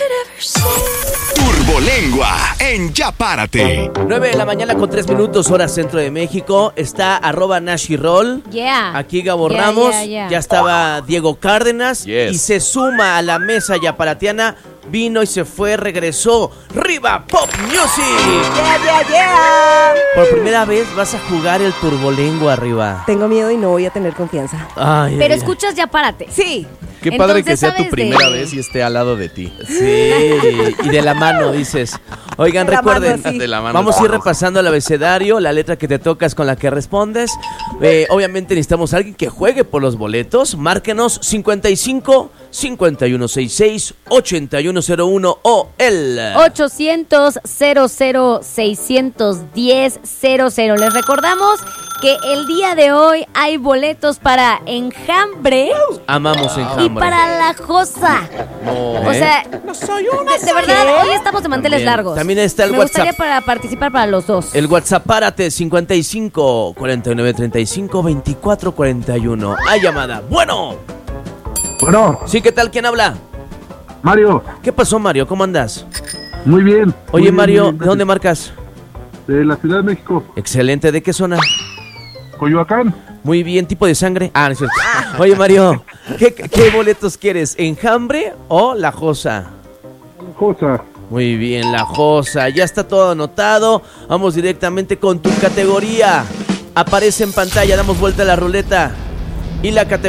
Turbolengua en Ya Párate. 9 de la mañana con 3 minutos, hora centro de México. Está @NashiRoll. Yeah. Aquí Gabo Ramos. Yeah. Ya estaba Diego Cárdenas. Yes. Y se suma a la mesa yaparatiana. Vino y se fue, regresó. ¡Riva Pop Music! Por primera vez vas a jugar el Turbolengua arriba. Tengo miedo y no voy a tener confianza. Ay, Pero ay, escuchas, ya párate. Sí. Qué padre Entonces, que sea tu ¿sabes primera de- vez y esté al lado de ti. Sí, y de la mano dices. Oigan, De la recuerden, mano, sí. De la mano. vamos a ir repasando el abecedario, la letra que te toca es con la que respondes. Obviamente necesitamos a alguien que juegue por los boletos. Márquenos 55 5166 8101 o el 800-00-610-00. Les recordamos que el día de hoy hay boletos para Enjambre Amamos y Enjambre. para La Josa. No. O sea, de verdad, hoy estamos de manteles También. largos. También está el Me gustaría WhatsApp. para participar para los dos. El WhatsApp, párate, 55 49 35 24 41. Hay llamada. Bueno. Bueno, Sí, ¿qué tal? ¿Quién habla? Mario, ¿Qué pasó, Mario? ¿Cómo andas? muy bien. Oye, Muy bien, Mario, muy bien, ¿de dónde marcas? De la Ciudad de México, Excelente, ¿de qué zona? Coyoacán. Muy bien, ¿tipo de sangre? Ah, no es cierto. Oye, Mario, ¿qué boletos quieres? ¿Enjambre o La Josa? Josa. Muy bien, La Josa, ya está todo anotado. Vamos directamente con tu categoría. Aparece en pantalla, damos vuelta a la ruleta. Y la categoría